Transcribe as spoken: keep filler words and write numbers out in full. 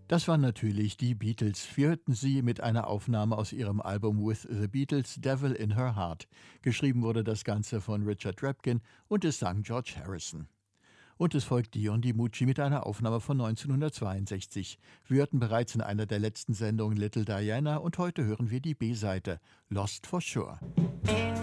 Das waren natürlich die Beatles. Wir hörten sie mit einer Aufnahme aus ihrem Album With the Beatles, Devil in Her Heart. Geschrieben wurde das Ganze von Richard Rapkin und es sang George Harrison. Und es folgt Dion DiMucci mit einer Aufnahme von neunzehnhundertzweiundsechzig. Wir hörten bereits in einer der letzten Sendungen Little Diana und heute hören wir die B-Seite, Lost for Sure.